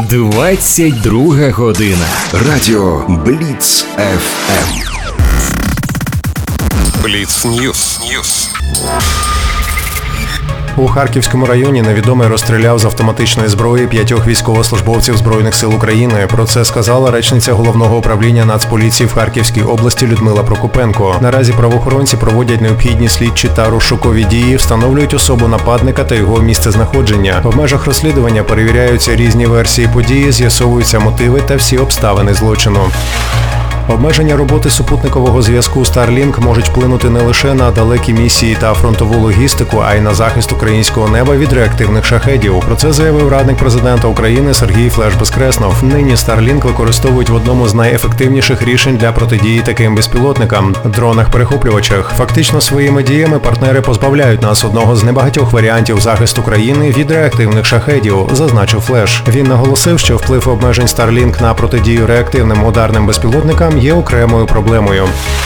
22 година. Радіо Бліц ФМ. Бліц Ньюс. У Харківському районі невідомий розстріляв з автоматичної зброї 5 військовослужбовців Збройних сил України. Про це сказала речниця Головного управління Нацполіції в Харківській області Людмила Прокопенко. Наразі правоохоронці проводять необхідні слідчі та розшукові дії, встановлюють особу нападника та його місцезнаходження. В межах розслідування перевіряються різні версії події, з'ясовуються мотиви та всі обставини злочину. Обмеження роботи супутникового зв'язку Starlink можуть вплинути не лише на далекі місії та фронтову логістику, а й на захист українського неба від реактивних шахедів. Про це заявив радник президента України Сергій Флеш-Безкреснов. Нині Starlink використовують в одному з найефективніших рішень для протидії таким безпілотникам – дронах-перехоплювачах. Фактично своїми діями партнери позбавляють нас одного з небагатьох варіантів захисту країни від реактивних шахедів, зазначив Флеш. Він наголосив, що вплив обмежень Starlink на протидію реактивним ударним безпілотникам є окремою проблемою.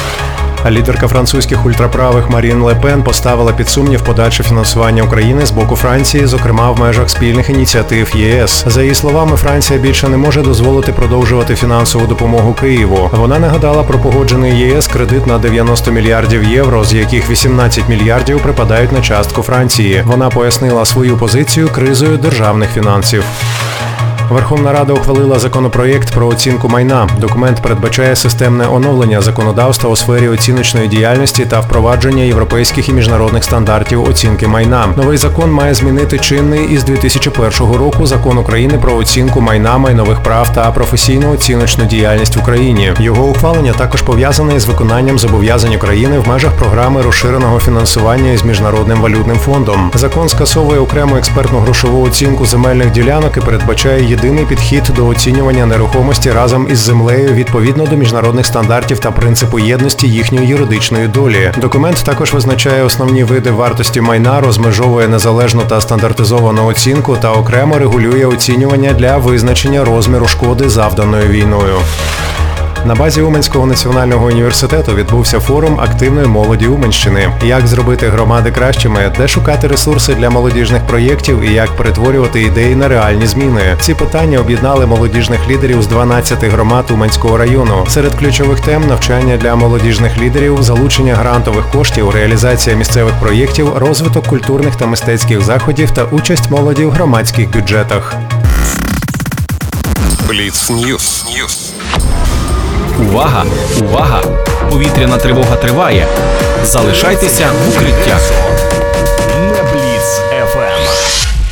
Лідерка французьких ультраправих Марін Ле Пен поставила під сумнів подальше фінансування України з боку Франції, зокрема в межах спільних ініціатив ЄС. За її словами, Франція більше не може дозволити продовжувати фінансову допомогу Києву. Вона нагадала про погоджений ЄС кредит на 90 мільярдів євро, з яких 18 мільярдів припадають на частку Франції. Вона пояснила свою позицію кризою державних фінансів. Верховна Рада ухвалила законопроєкт про оцінку майна. Документ передбачає системне оновлення законодавства у сфері оціночної діяльності та впровадження європейських і міжнародних стандартів оцінки майна. Новий закон має змінити чинний із 2001 року Закон України про оцінку майна, майнових прав та професійну оціночну діяльність в Україні. Його ухвалення також пов'язане із виконанням зобов'язань України в межах програми розширеного фінансування із Міжнародним валютним фондом. Закон скасовує окрему експертну грошову оцінку земельних ділянок і передбачає єдиний підхід до оцінювання нерухомості разом із землею відповідно до міжнародних стандартів та принципу єдності їхньої юридичної долі. Документ також визначає основні види вартості майна, розмежовує незалежну та стандартизовану оцінку та окремо регулює оцінювання для визначення розміру шкоди, завданої війною. На базі Уманського національного університету відбувся форум активної молоді Уманщини. Як зробити громади кращими, де шукати ресурси для молодіжних проєктів і як перетворювати ідеї на реальні зміни. Ці питання об'єднали молодіжних лідерів з 12 громад Уманського району. Серед ключових тем – навчання для молодіжних лідерів, залучення грантових коштів, реалізація місцевих проєктів, розвиток культурних та мистецьких заходів та участь молоді в громадських бюджетах. Бліц Ньюс. Увага! Увага! Повітряна тривога триває. Залишайтеся в укриттях.